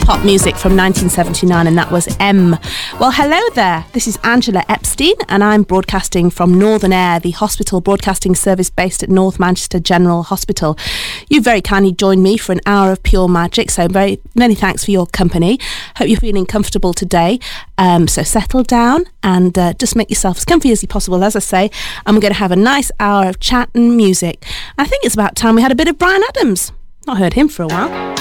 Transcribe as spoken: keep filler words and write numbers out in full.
pop music from nineteen seventy-nine, and that was M. Well, hello there. This is Angela Epstein, and I'm broadcasting from Northern Air, the hospital broadcasting service based at North Manchester General Hospital. You very kindly joined me for an hour of pure magic, so very many thanks for your company. Hope you're feeling comfortable today. Um, so settle down and uh, just make yourself as comfy as possible. As I say, I'm going to have a nice hour of chat and music. I think it's about time we had a bit of Bryan Adams. Not heard him for a while.